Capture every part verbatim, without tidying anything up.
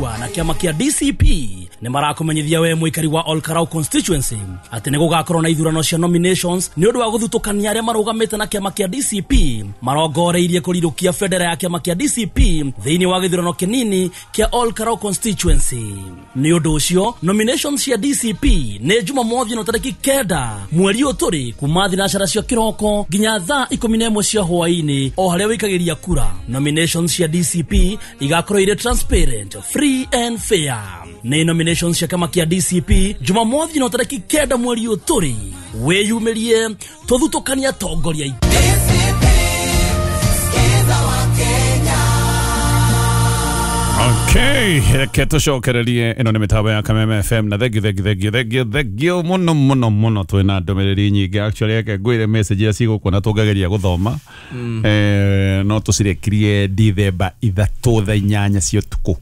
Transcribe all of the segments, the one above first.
Waigua na kiama kia D C P ne marakumenyithia we muikari wa Olkarau constituency ati ne gugakorwo na ithurano cia nominations ni undu wa guthutukania aria marugamite na kiama kia D C P marongoreirie kurirukia federa ya kiama kia D C P thiini wa githurano kinini kia Olkarau constituency. Ni undu ucio nominations cia D C P ne Jumamothi no tariki kenda mweri uturi kuma thinacara cia kiroko nginya thaa ikumi na imwe cia hwaini o haria wikagiria kura. Nominations cia D C P igakorwo ire transparent, free and fair. Ni nominations cia kama kia D C P Jumamothi no tariki kenda mweri uturi weyumirie tuthutukania tongoria D C P skiza wa Kenya. Okay, keto shokererie ino ni mitaba ya Kameme F M na thegi thegi thegi thegi thegi muno muno muno twina ndomereri nyingi actually yake gwire message ya sigo kuna tugageria guthoma mm. eh no tucirekirie dithemba ithatu tha inyanya cio tuku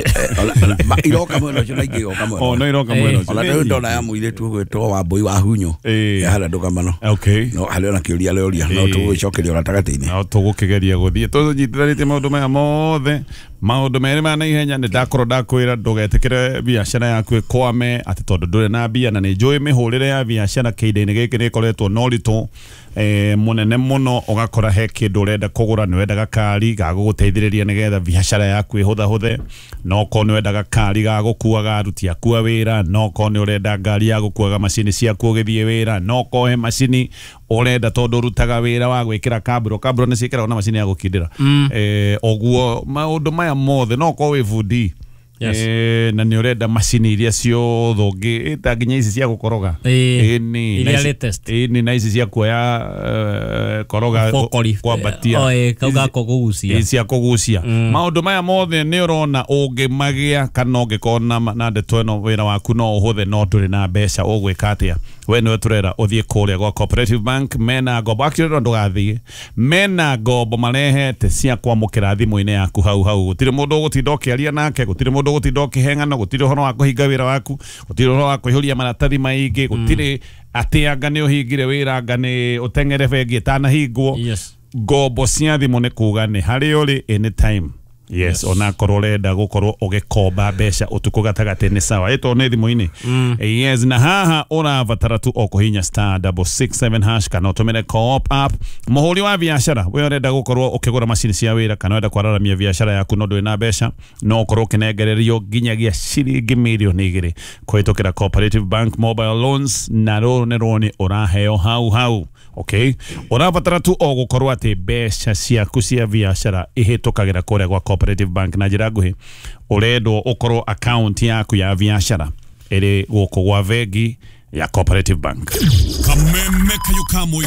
ma iroka mweno cio naingi iroka mweno oh no iroka mweno ona ndio ndona ya muire tu gwetwo wa mbui wa hunyo ya hala ndugamano okay no hali na kiuria leoria no tugucokeria ratagati-ini no tugukigeria guthie tunyitithanite maundu maya mothe maundu mere ma na ihenya ni ndakoro ndakwira ndugetikire biashara yaku ikwame ati tondu ndure na bia na ni njui mihurire ya biashara kiinde-ini giki ni koretwo norito eh munene muno ugakora he kindu urenda kugura ni wenda gakari ga guguteithiriria nigetha biashara yaku ihutha huthe no ko ni wenda gakari ga gukuaga aruti aku a wira no ko ni urenda ngari ya gukuaga macini ciaku ugithie wira no ko he macini urenda tondu urutaga wira wa gwikira kabro kabro ni cikira na macini ya gukindira mm. eh oguo maundu maya mothe no ko we vudi yes. eh na ni urenda macini iria cio thongi eta nginya ici cia gukoroga eh ni iria latest eh ni na ici cia kuoya uh, koroga kwa batia oh eh kauga kugucia ici cia kugucia mm. maundu maya mothe ni urona ungimagia kana ungikona na ndeto ino wira waku no uhuthe no turi na mbeca ugwika atia we no turera uthie kuria gwa Cooperative Bank mena gobo actually ndo gathie mena gobo marehete cia kwamukira thimu-ini yaku hau hau gutire mundu gutinda ukiaria nake gutire mundu gutinda ukihengana gutire horo wa kuhinga wira waku gutire horo wa kuihuria maratathi maingi gutire ati anga ni uhingire wira anga ni utengere bengi tana hingwo yes gobo cia thimu ni kuga ni hari uri anytime yes, yes. Ona kororenda gukorwo ugikomba mbeca utuku gatagati ni sawa ito ni thimu-ini mm. yes na haha ora vatara tu okuhinya star double six seven hash kana utumire co-op app muhuri wa biashara we urenda gukorwo ukigura macini cia wira kana urenda kwararamia biashara yaku no ndui na mbeca no ukorwo kinengererio nginyagia ciringi milioni igiri kuhitukira Cooperative Bank mobile loans na ro ne roni uraheo hau hau okay ora vatara tu ogukorwo ati mbeca ciaku cia biashara ihitukagira kuria gwa Cooperative Bank na njira nguhi urendo ukorwo account yaku ya biashara iri guko gwa vegi ya Cooperative Bank. Kameme kayo kamwe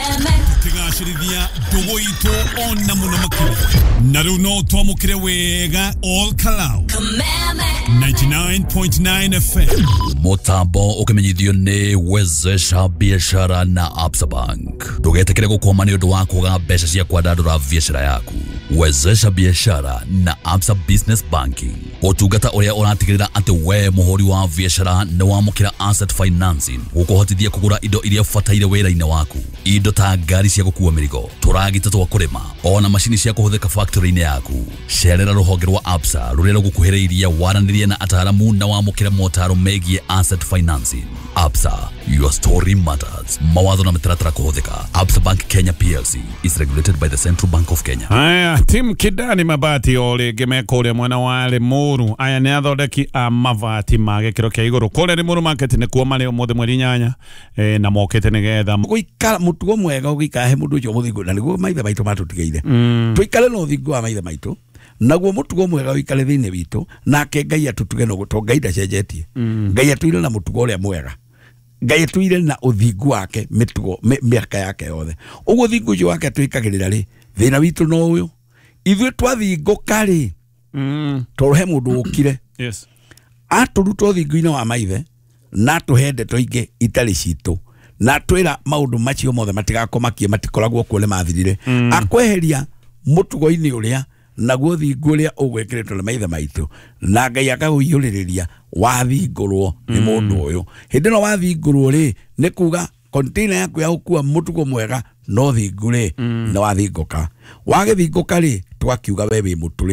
tigashirithia dogo ito ona muno makiri naruno twamukire wega Olkarau ninety-nine point nine F M Motambo ukimenyithio ni wezesha biashara na Absa Bank tugetekere gukoma ni undu wa kuga mbeca cia kwandandura biashara yaku wezesha biashara na Absa Business Banking utungata uria uratigirira ati we muhuri wa biashara ni wamukira asset financing gukuhotithia kugura indo iria fataire wira-ini waku indo ta ngari cia gukua mirigo turagita twa kurima ona macini cia kuhuthika factory-ini yaku cerera ruhonge rwa Absa ruria rugukuhiriria waraniria na ataramu na wamukira motaro megie asset financing. Absa, your story matters. Mawatho na mitaratara kuhuthika. Absa Bank Kenya P L C is regulated by the Central Bank of Kenya. Aya, Tim Kidani mabati ole gemeko ule mwana wale muru. Aya ni athodeki a mavati mage kiro kia iguru. Kole ni muru market ni kuwa male umode mweli nyanya e, na mokete negetha. Kuikala mutugo mwega ukikahe mudu ucho muthigo na niguo maithe maitu matutigeire. Mm. Tuikale no thigo wa maithe maitu. Naguo mutugo mwega wikale thine witu nake Ngai atutuge no guto Ngai ndacenjetie mm. Ngai atuire na mutugo uria mwega Ngai atuire na uthingu wake mitugo miaka yake yothe uguo thingu ucio wake tuikagirira ri thina witu no uyu ithwe twathinguka ri mm. turuhe mundu ukire yes aturuto thingu-ini wa maithe na tuhende toinge itari citu na twira maundu macio mothe matigakomakie matikoragwo kuole mathirire mm. akweheria mutugo-ini uria naguo thingu uria ugwekiritwo na maithe maitu na Ngai akaguiyuriria wathingurwo ni mundu uyu hindi no wathingurwo ri ni kuga container yaku ya gukua mutugo mwega no thingu ri na wathinguka wagithinguka ri twakiuga we wi muturiku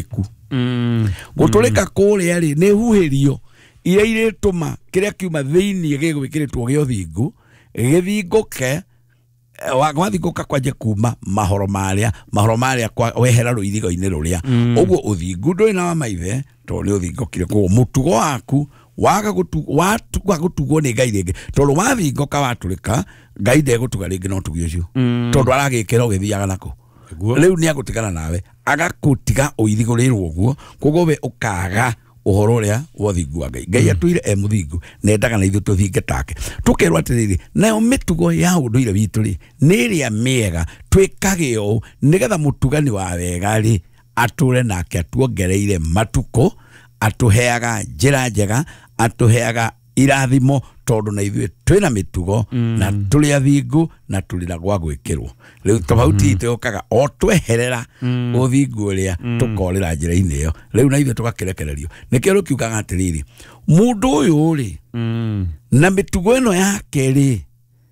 gutulika kuria ri ni huhirio iria irituma kiria kiuma thiini gigwikiritwo gio thingu githinguke wathinguka kwanje kuma mahoro maria mahoro maria kwa wehera ruithigo-ini ruria uguo uthingu nduri na wa maithe to ni uthingukire ko mutugo waku waga gutu watu gutugwo ni ngai ringi tondu wathinguka watulika ngai ndegutuga ringi no tugi ucio tondu aragikira ugithiaga nako riu ni agutigana nawe agakutiga uithigurirwo uguo koguo we ukaga uhoro uria wothingu wa ngai ngai atwire e muthingu nendaga na ithu tuthinge take tukerwo atiriri nayo mitugo ya unduire witu ri ni ria miega twikage o nigetha mutugani wa wega ri ature nake atuongereire matuko atuheaga njira njega atuheaga irathimo tondu na ithuĩ twina mitugo na tuli athingu na tuli na gwa gwikirwo riu tofauti itukaga o tweherera uthingu uria tukorera njira-ini iyo riu na ithuĩ tugakirekererio nikio rukiugaga atiriri mundu uyu ri na mitugo ino yake ri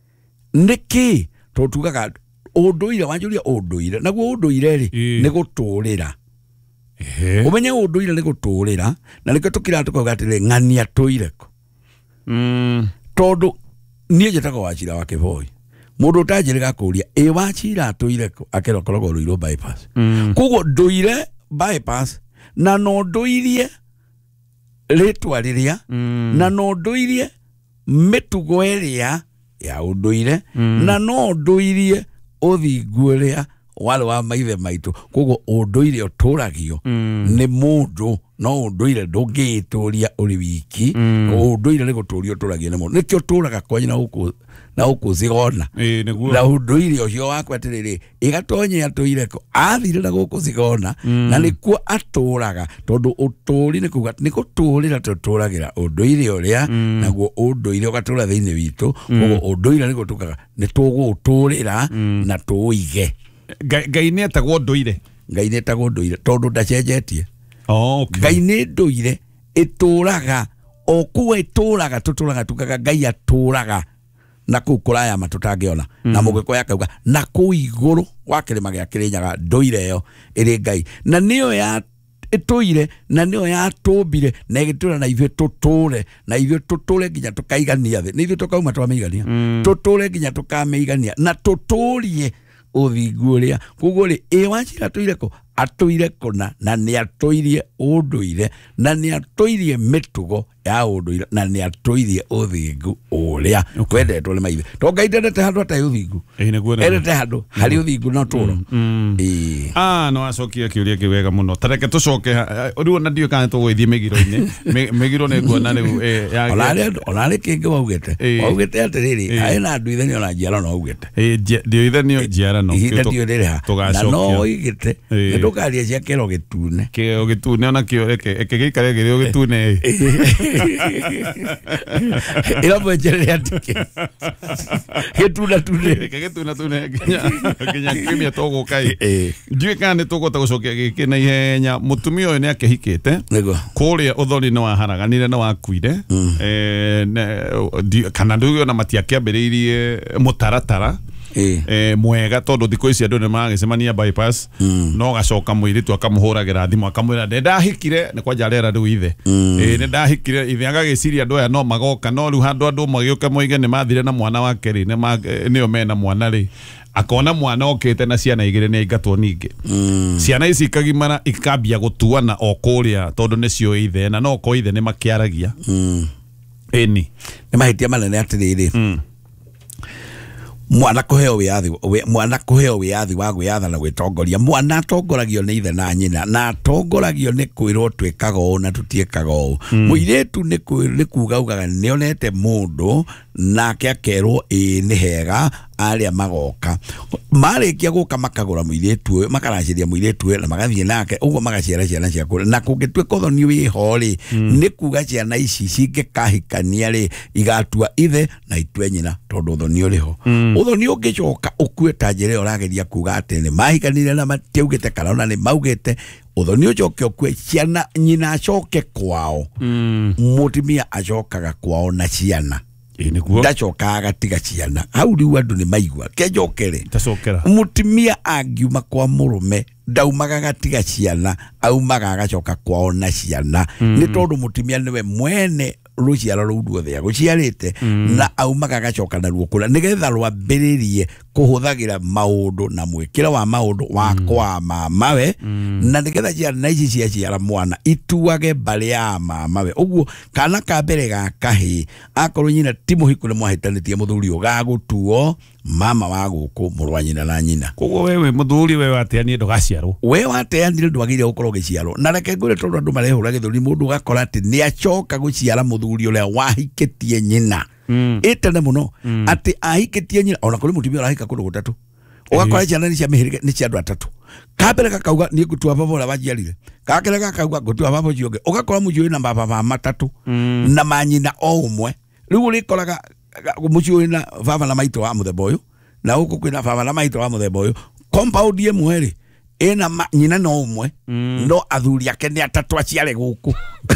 niki tutugaga unduire wanjuria unduire naguo unduire ri ni guturira umenye unduire ni guturira na nikio tukira tukoga atiriri ng'ania tuireko Mm. tondu nie njetaga wachira wa kivoi mundu utanjiriga kuria e wachira tuireko akero korogo ruiro bypass mm. kugo nduire bypass na no nduirie ritwa riria mm. na no nduirie mitugo iria ya unduire mm. na no nduirie uthingu iria wale wa maithe maitu kugo unduire uturagio mm. ni mundu no unduire ndungituria uri wiki mm. unduire ni guturia uturagio ni mundu nikio turaga kwa na huku na huku zigona eh niguo na unduire ucio wakwa atiriri igatonye atuire ko athire na guku zigona mm. na nikuo aturaga tondu uturi ni kuga ni guturira tuturagira unduire uria mm. naguo unduire ugatura thiini witu kugo mm. unduire ni gutukaga ni tuguturira mm. na tuige ngai ni etagwo nduire ngai ni etagwo nduire tondu ndacenjetie oh okay ngai ni nduire ituraga o kuwe ituraga tuturaga tukaga ngai aturaga na ku kuraya matutangiona mm. na mugiko yakauga na ku iguru wa kirima gya kirinyaga nduire yo iri ngai na niyo ya ituire na niyo ya tumbire na igitura na ithuĩ tuture na ithuĩ tuture nginya tukaigania thi ni ithuĩ tukauma twameigania mm. tuture nginya tukameigania na tuturie uthingu uria kuguo ri e wachira tuireko atuire kona na ni atuirie unduire na ni atuirie mitugo ya unduire na ni atuirie uthingu uria kwendetwo ni maithe to ngai ndendete handu atai uthingu eh niguo endete handu hari uthingu no turo eh ah no acokia kiuria kiwega muno tareke tucoke riu na ndio kana tugwithie migiro-ini migiro ne guona riu eh ya olale olale kingi waugete waugete atiriri aina andu itheni ona njiara no augete eh ndio itheni njiara no tugacokia na no igite ndukaria cia kero gitune kero gitune ona kio eke eke gikare giro gitune ila mwenjere atike gituna tune eke gituna tune kinya kinya kimia togo kai njui kana tugota gucokia giki na ihenya mutumia uyu ni akihikite kuria uthori no waharaganire no wakuire eh kana ndugu na matiakiambiriirie mutaratara eh mwega tondu thiko ici andu ni magicemania bypass no gacoka muiritu akamuhuragira thimu akamwira ndahikire ni kwanja rera riu ithe eh ni ndahikire ithe agagiciria andu aya no magoka no riu handu andu magioka moige ni mathire na mwana wake ri niyo mena mwana ri akona mwana okete na ciana igire ni aingatwo ningi ciana ici ikagimara ikambia gutuana o kuria tondu nicio ithe na no ko ithe ni makiaragia eni ni mahitia manene atiriri mwana kuheo wiathi mwana kuheo wiathi wa gwiyatha na gwitongoria mwana atongoragio ni ithe na nyina na atongoragio ni kwirwo twikaga uu na tutiekaga uu muiretu ni ni kuga ugaga ni onete mundu nake akerwo ii ni hega aria magoka marikia guka makagura muiretu makaraciria muiretu na magathie nake uguo magaciara ciana cia kure na kungitweka uthoni wi hori ni kuga ciana ici cingikahikania ri igatua ithe na itwe nyina tondu uthoni uriho uthoni ungicoka ukue ta njira urageria kuga ati ni mahikanire na matiugite kana ona ni maugite uthoni ucoke ukue ciana nyina acoke kwao mutumia acokaga kwao na ciana ndacoka agatiga ciana hau riu andu ni maigua kejokere tacokera mutimia angiuma kwa murume ndaumaga gatiga ciana aumaga agacoka kwao na ciana ni tondu mutimia niwe mwene ruciara ruu ruothe aguciarite na aumaga agacoka naruo kura nigetha rwambiririe kuhuthagira maundu na mwikira wa maundu wa kwa mamawe na nigetha ciana ici cia ciara mwana ituage bari ya mamawe uguo kana ka mbere ga kahi akorwo nyina ti muhiku ni mwahitanitie muthuri ugagutuo mama wa guku murwa nyina na nyina koguo wewe muthuri wewe ateani ndugaciarwo we wateanire ndwagire gukorwo giciarwo na reke ngure tondu andu marehura githuri mundu gakora ati ni acoka guciara muthuri uria wahikitie nyina itene muno ati ahikitie nyina ona kuri mutumia urahika kundu gutatu ugakora ciana ni cia mihirige ni cia andu atatu kabere kakauga ni gutua baba ura wajiarire kakere kakauga gutua baba cionge ugakora muciui na baba ba matatu na manyina o umwe riu urikoraga muciui na baba na maito wa muthemba uyu na huku kwina baba na maito wa muthemba uyu compound ye mweri ena nyina no umwe no athuri ake ni atatu aciare guku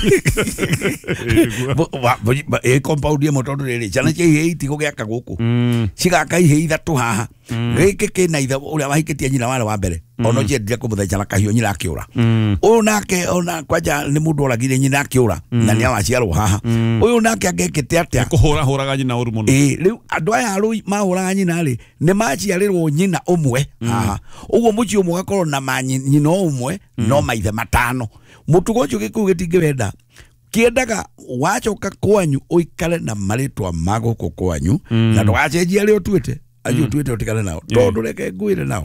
e compound ye motondo riri ciana cia ihe itigo giaka guku cigaka ihe ithatu haha giki kina itha uria wahikitie nyina wale wa mbere ono ciendire kumuthaicara kahio nyina akiura uyu nake ona kwanja ni mundu oragire nyina akiura na ni awaciarwo haha uyu nake angekite atia kuhura huraga nyina uru muno eh riu andu aya aru mahuraga nyina ri ni maciarirwo nyina umwe haha uguo muci umwe gakorwo na manyina umwe no maithe matano mutugo ucio giku gitingewenda kiendaga wacoka kwanyu uikare na maritwa maguku kwanyu na ndugacenjia ri utuite aje utuite utikane nao tondu reke nguire nao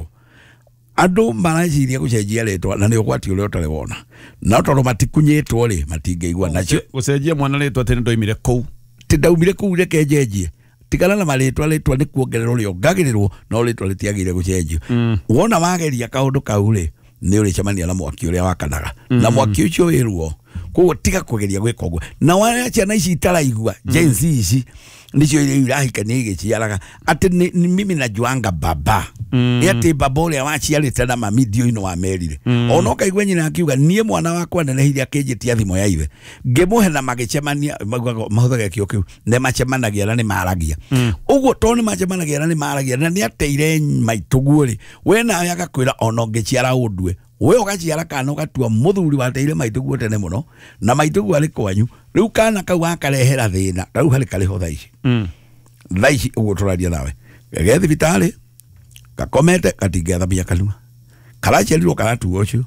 andu maraciria gucenjia ritwa na ni ugwati uria utari wona na tondu matikunyitwo ri matingeigua nacio gucenjia mwana ritwa tene ndoimire kou ti ndaumire kou reke njenjie tigana na maritwa ritwa ni kuongerera uria ngagirirwo no ritwa ritiagire gucenjio wona wageria kaundu kau ri ni uri chamania na mwaki uria wakanaga na mwaki ucio wirwo koguo tiga kugeria gwika uguo na wale ciana ici itaraigua Gen Z ici nicio irahika ni igiciaraga ati ni mimi najuanga baba ati baba uria waciarite na mami dio ino wa merire ona kaigwa nyina akiuga nie mwana wakwa nene hiria akinjitia thimo ya ithe ngimuhe na magicemania mahuthaga kio kiu ne macemanagia na ni maragia uguo to ni macemanagia na ni maragia na ni ateire maitugu ri we na agakwira ona ngiciara undwe we ugaciara kana ugatua muthuri wateire maitugu tene muno na maitugu ari kwanyu riu kana kau akarehera thina riu hari kari ho thaici mm thaici uguo turaria nawe gege thibitari gakomete gatingethamia kanua karaciarirwo karatuo ucio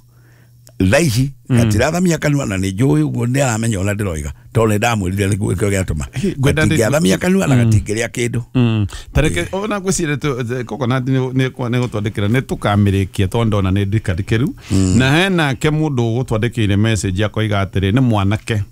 thaici gatirathamia kanua na ni njui uguo ni aramenya ona ndiroiga tondu ndamwirire niguo ikio giatuma gatingethamia kanua na gatingeria kindu tareke ona gwicire coconut ni gutwandikira ni tukamirikia tondu ona ni ndikadikiru na hena ke mundu gutwandikire message akoiga atiri ni mwanake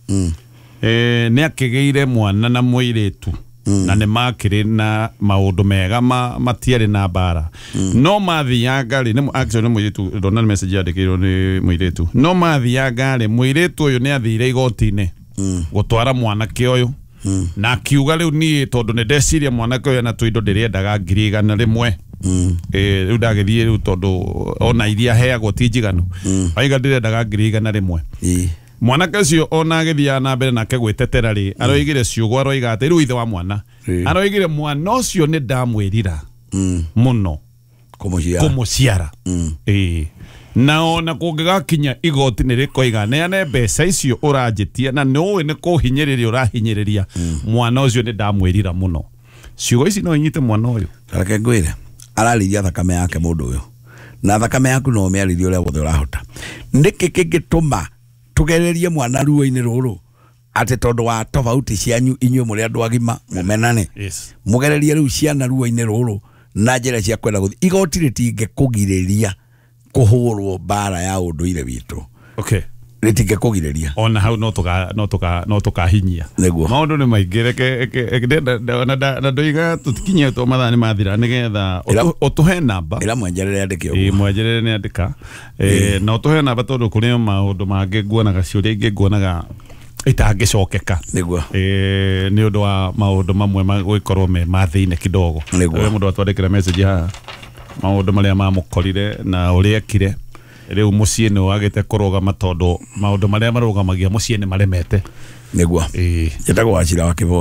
eh ni akigeire mwana na muiritu na ne makire na maundu mega ma matiari na bara no mathianga ri ni actually muiritu ndona message yandikirwo ni muiritu no mathianga ri muiritu uyu ni athire igotine gutwara mwanake uyu na kiuga riu ni tondu ne ndeciria mwanake uyu na tuindo ndiriendaga ngiri igana rimwe eh riu ndagithie riu tondu ona iria heagwo ti njiganu aiga ndirendaga ngiri igana rimwe mwanake cio ona agithia na mbere nake gwitetera ri aroigire ciugo aroiga ati riu ithe wa mwana aroigire mwana ucio ni ndamwirira muno kumuciara kumuciara eh na ona kungigakinya igoti ni rikoiga neane mbeca icio uranjitia na no ni kuhinyiriria urahinyiriria mwana ucio ni ndamwirira muno ciugo ici no inyite mwana uyu reke ngwire arariria thakame yake mundu uyu na thakame yaku no miaririe uria wothe urahota ndiki kingituma tugererie mwana ruo-ini ruru ati tondu wa tofauti cianyu inyu muri andu agima mumenane yes mugererie riu ciana ruo-ini ruru na njira cia kwenda guthi igoti ritinge kugiriria kuhurwo bara ya unduire witu okay ritinge kugiriria ona hau no tuka no tuka no tukahinyia niguo maundu ni maingireke na na ndoiga tutikinye to mathani mathira nigetha utuhe namba ila mwenjerere andike uguo mwenjerere ni andika eh na utuhe namba tondu kuri maundu mangi nguonaga ciuria ingi nguonaga itangicokeka niguo eh ni undu wa maundu mamwe magwikorwo me mathine kidogo we mundu atwandikira message ha maundu maria mamukorire na uria kire riu mucie no agite kurugama tondu maundu maria marugamagia mucie ni maremete niguo eh jetagwo wacira wa kiboi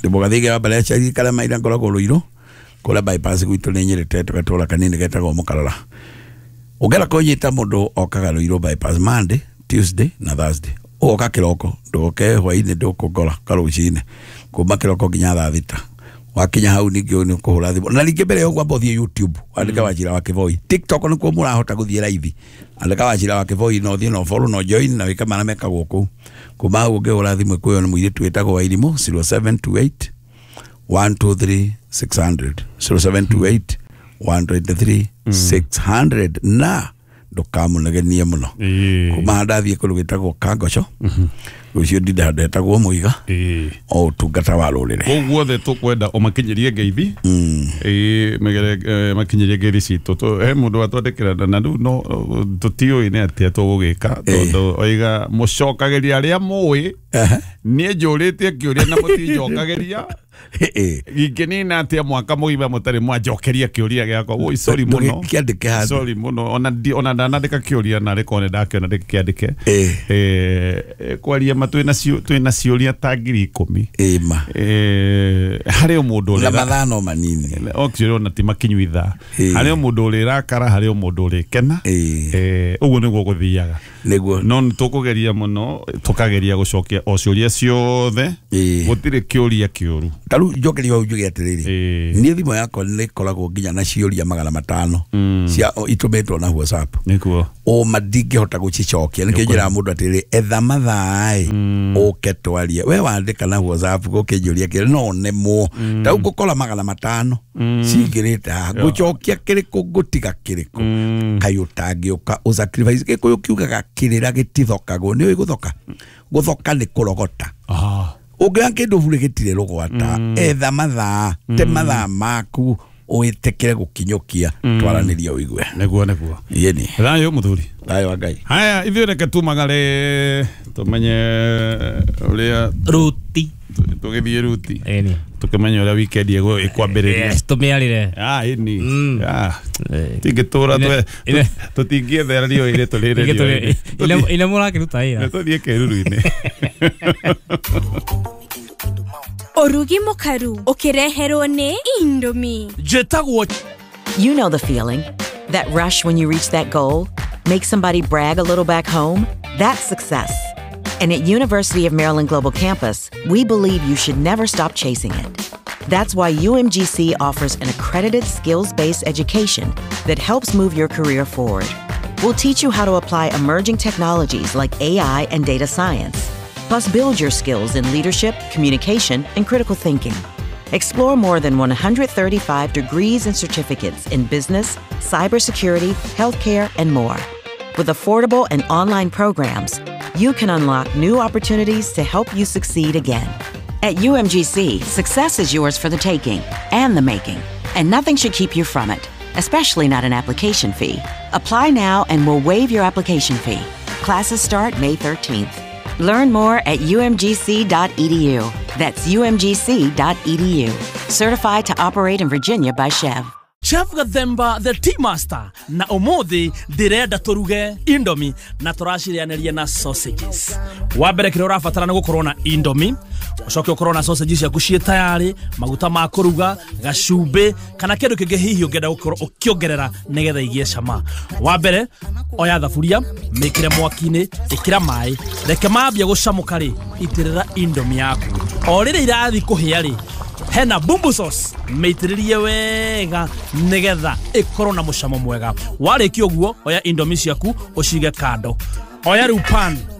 de bogathige wa balecha ikala maira ngora ko ruiro kola bypass gwitå nä nyerete tågatåra kanini getagwo må karora å ngera kå nyita må ndå okaga ruiro bypass Monday, Tuesday na Thursday oka kä roko ndåke hwainä ndå kå ngora karå-inä kuma kä roko nginya thaa thita wakinya hau ningä å nä kå hå ra thimå na ningä mbere yo gwamba thiä YouTube andä ka Wanjira wa Kivoi TikTok nä kuo må rahota gå thiä raithi andä ka Wanjira wa Kivoi no thiä no follow no join na wä ka mana mekagwo kå u kuma hau å ngä hå ra thimå kwä yo nä må irä tu wä tagwo wa irimå zero seven two eight one two three six hundred zero seven two eight one two three six hundred na ndukamunegenia muno kuma ndathie kå rå gä tagwo Kangoco rå cio ndinda handå hetagwo Muiga o tungata wa rå rä re å guothe tå kwenda o makinyerie ngeithi makinyerie ngeithi citå he må ndå watwandekä ra na rä u no tå tiå ä nä atä tå gå gä ka tondå oiga må cokageria arä a må ä niä njå rä tie kä å ria na må tinjokageria ingä nä na atä mwaka må gima må tarä mwanjokeria kä å ria gä akwa oi sorry må no sorry må no ona ndanandä ka kä å ria narä kone ndakäona ndä kä andä ke kwaria ma twä na ciå ria ta ngiri ikumi harä o må ndå na mathano manini ona ti makinyu ithaa harä o må ndå å rä rakara harä o må ndå å rä kena å guo nä guo gå thiaga no nä tå kå geria må no tå kageria gå cokia o ciå ria ciothe gå tirä kä å ria kä å ru taru njokeria au njuge atä rä rä niä thimå yakwa nä koragwo nginya na ciå ria magana matano cia itå mä two na WhatsApp o mandingä hota gå cicokia nä kä njä raga må ndå atä rä etha mathaä å ke twarie we wandä ka na WhatsApp gå kä njå ria kä no nemwo tau gå kora magana matano cingä rä te haha gå cokia kä rä kå gå tiga kä rä kå kayå tangä å ka å sacrifice gä kå yå kiugaga kä rä ra gä tithokagwo nä å gå thoka gå thoka nä kå rogota ũngä kä ndå burä gä tirä rå gwata etha mathaa te mathaa maku å tä kä re gå kinyå kia twaranä ria å igue näguo näguo yeni thayå må thuri thayå wa Ngai haya ithuä reke tumagare tå menye å rä a ruti tå gä thiä ruti tå kä menya å rä a wikendi ä kwambä rä ria tå mä arire ni tingä tå ra tå tingä etherario ä rä tå rä rä ina må rakä ruta ä ra tå thiä kä ruru-inä Orugi Mokaru ukireherwo ni Indomie. Jetagwo. You know the feeling. That rush when you reach that goal? Make somebody brag a little back home? That's success. And at University of Maryland Global Campus, we believe you should never stop chasing it. That's why U M G C offers an accredited skills-based education that helps move your career forward. We'll teach you how to apply emerging technologies like A I and data science. Plus, build your skills in leadership, communication, and critical thinking. Explore more than one hundred thirty-five degrees and certificates in business, cybersecurity, healthcare, and more. With affordable and online programs, you can unlock new opportunities to help you succeed again. At U M G C, success is yours for the taking and the making, and nothing should keep you from it, especially not an application fee. Apply now and we'll waive your application fee. Classes start May thirteenth. Learn more at U M G C dot E D U. That's U M G C dot E D U. Certified to operate in Virginia by Chev. Chef Gathemba the Tea Master na umuthi ndirenda turuge Indomie na turacirianeria na sausages. Wambere kire urafatara ni gukorwo na Indomie, ucoke ukorwo na sausages yaku cie tayari, maguta ma kuruga, gacumbi kana kindu kingi hihi ungenda gukorwo ukiongerera nigetha igie cama. Wambere oya thaburia, mikire mwaki-ini, ikira mai, reke mambia gucamuka ri, itirira Indomie yaku. O rire irathi kuhia ri, hena bumbu sauce meitiririe wega nigetha ikorwo na mucamo mwega. Wariki uguo oya Indomie ciaku ucige kando. Oya riu pan